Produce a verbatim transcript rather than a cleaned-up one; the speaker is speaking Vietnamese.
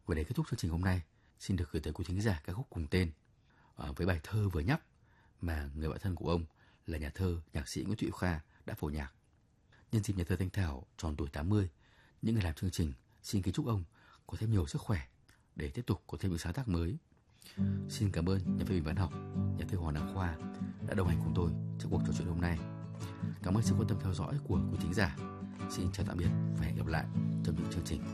Và để kết thúc chương trình hôm nay, xin được gửi tới quý thính giả ca khúc cùng tên à, với bài thơ vừa nhắc mà người bạn thân của ông là nhà thơ, nhạc sĩ Nguyễn Thụy Kha đã phổ nhạc. Nhân dịp nhà thơ Thanh Thảo tròn tuổi tám mươi, những người làm chương trình xin kính chúc ông có thêm nhiều sức khỏe để tiếp tục có thêm những sáng tác mới. Xin cảm ơn nhà phê bình văn học, nhà thơ Hoàng Đăng Khoa đã đồng hành cùng tôi trong cuộc trò chuyện hôm nay. Cảm ơn sự quan tâm theo dõi của quý thính giả. Xin chào tạm biệt và hẹn gặp lại trong những chương trình